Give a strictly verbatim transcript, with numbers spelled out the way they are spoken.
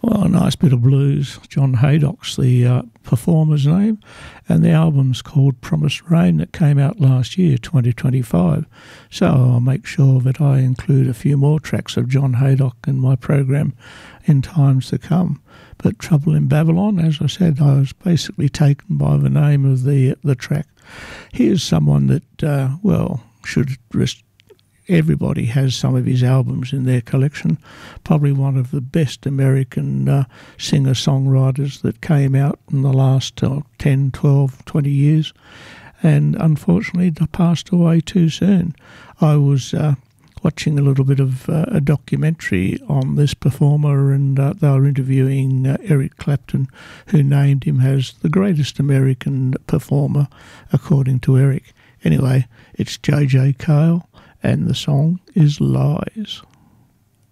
Well, a nice bit of blues. John Haydock's the uh, performer's name, and the album's called Promised Rain that came out last year, twenty twenty-five. So I'll make sure that I include a few more tracks of John Haydock in my program in times to come. But Trouble in Babylon, as I said, I was basically taken by the name of the the track. Here's someone that, uh, well, should rest. Everybody has some of his albums in their collection. Probably one of the best American uh, singer-songwriters that came out in the last uh, ten, twelve, twenty years. And unfortunately, they passed away too soon. I was uh, watching a little bit of uh, a documentary on this performer, and uh, they were interviewing uh, Eric Clapton, who named him as the greatest American performer, according to Eric. Anyway, it's J J Cale, and the song is Lies.